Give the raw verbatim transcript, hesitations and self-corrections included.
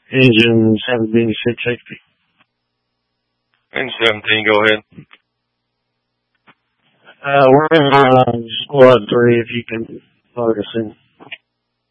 engine seven B six sixty. Engine seventeen, go ahead. Uh, we're in uh, squad three if you can focus in.